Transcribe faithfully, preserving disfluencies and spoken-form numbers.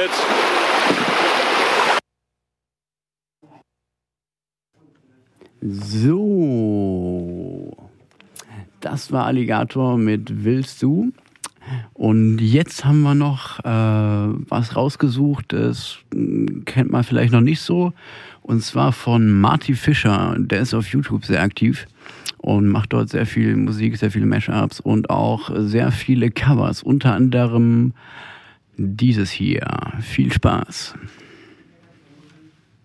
Schritt. So, das war Alligator mit Willst du? Und jetzt haben wir noch äh, was rausgesucht, das kennt man vielleicht noch nicht so. Und zwar von Marty Fischer, der ist auf YouTube sehr aktiv und macht dort sehr viel Musik, sehr viele Mashups und auch sehr viele Covers, unter anderem dieses hier. Viel Spaß.